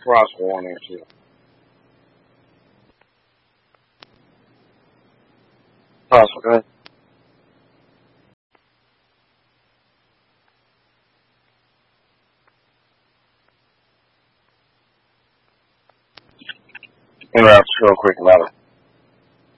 cross warning too. Possible. Go ahead. Interrupt real quick, louder.